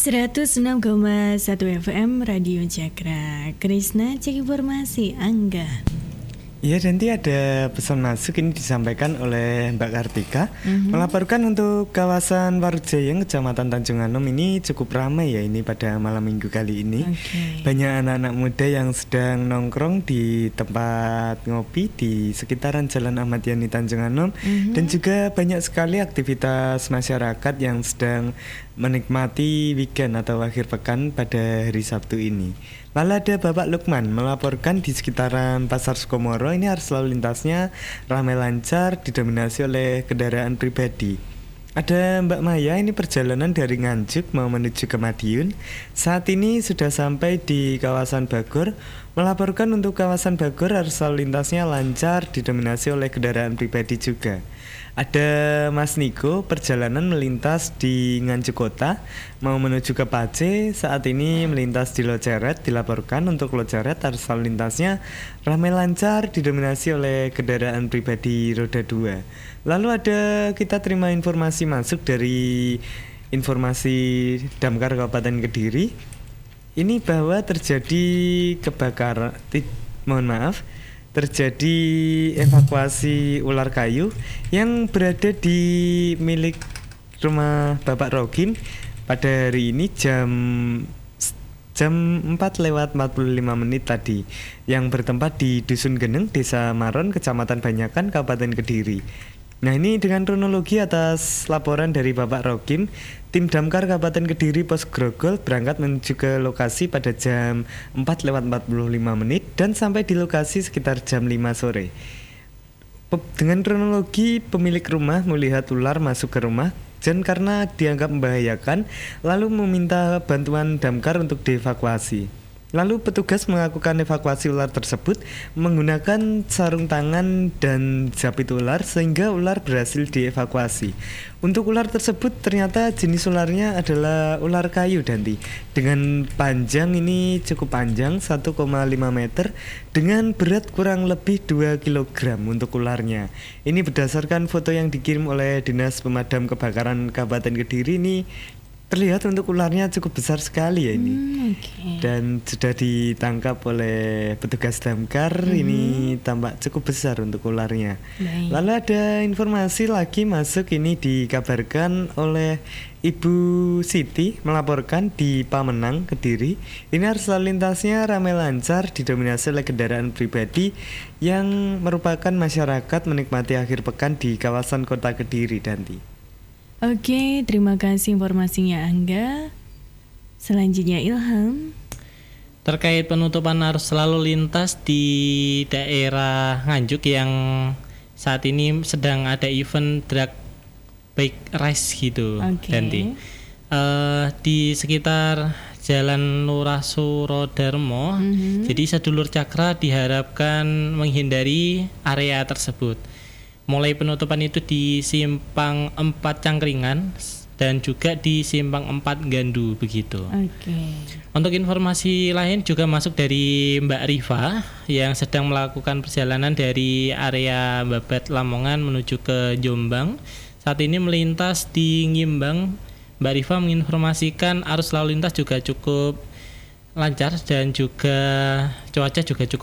106,1 FM Radio Cakra. Krisna, cek informasi Angga. Iya, nanti ada pesan masuk ini disampaikan oleh Mbak Kartika melaporkan untuk kawasan Warujaya Kecamatan Tanjung Anom ini cukup ramai ya ini pada malam minggu kali ini. Banyak anak-anak muda yang sedang nongkrong di tempat ngopi di sekitaran Jalan Ahmad Yani Tanjung Anom dan juga banyak sekali aktivitas masyarakat yang sedang menikmati weekend atau akhir pekan pada hari Sabtu ini. Lalu ada Bapak Lukman melaporkan di sekitaran Pasar Sukomoro ini arus lalu lintasnya ramai lancar didominasi oleh kendaraan pribadi. Ada Mbak Maya ini perjalanan dari Nganjuk mau menuju ke Madiun. Saat ini sudah sampai di kawasan Bagor. Melaporkan untuk kawasan Bagor arus lalu lintasnya lancar didominasi oleh kendaraan pribadi juga. Ada Mas Niko perjalanan melintas di Nganjuk Kota mau menuju ke Pace. Saat ini melintas di Loceret. Dilaporkan untuk Loceret arus lalu lintasnya ramai lancar didominasi oleh kendaraan pribadi roda 2. Lalu ada kita terima informasi masuk dari informasi Damkar Kabupaten Kediri. Ini bahwa terjadi kebakaran, terjadi evakuasi ular kayu yang berada di milik rumah Bapak Rogim pada hari ini jam 4:45 tadi yang bertempat di Dusun Geneng, Desa Maron, Kecamatan Banyakan, Kabupaten Kediri. Nah, ini dengan kronologi atas laporan dari Bapak Rogim, tim Damkar Kabupaten Kediri Pos Grogol berangkat menuju ke lokasi pada jam 4:45 dan sampai di lokasi sekitar jam 5 sore. Dengan kronologi pemilik rumah melihat ular masuk ke rumah dan karena dianggap membahayakan lalu meminta bantuan damkar untuk dievakuasi. Lalu petugas melakukan evakuasi ular tersebut menggunakan sarung tangan dan japit ular sehingga ular berhasil dievakuasi. Untuk ular tersebut ternyata jenis ularnya adalah ular kayu Danti. Dengan panjang ini cukup panjang 1,5 meter dengan berat kurang lebih 2 kg untuk ularnya. Ini berdasarkan foto yang dikirim oleh Dinas Pemadam Kebakaran Kabupaten Kediri ini. Terlihat untuk ularnya cukup besar sekali ya ini. Dan sudah ditangkap oleh petugas damkar. Ini tampak cukup besar untuk ularnya. Lalu ada informasi lagi masuk ini dikabarkan oleh Ibu Siti melaporkan di Pamenang, Kediri. Ini arus lalu lintasnya ramai lancar didominasi oleh kendaraan pribadi yang merupakan masyarakat menikmati akhir pekan di kawasan kota Kediri Danti. Oke, terima kasih informasinya Angga. Selanjutnya Ilham. Terkait penutupan arus lalu lintas di daerah Nganjuk yang saat ini sedang ada event drag bike race gitu, Danti. Di sekitar Jalan Lurah Surodarmo, jadi sedulur Cakra diharapkan menghindari area tersebut. Mulai penutupan itu di Simpang 4 Cangkringan dan juga di Simpang 4 Gandu begitu. Untuk informasi lain juga masuk dari Mbak Riva yang sedang melakukan perjalanan dari area Babat Lamongan menuju ke Jombang. Saat ini melintas di Ngimbang. Mbak Riva menginformasikan arus lalu lintas juga cukup lancar dan juga cuaca juga cukup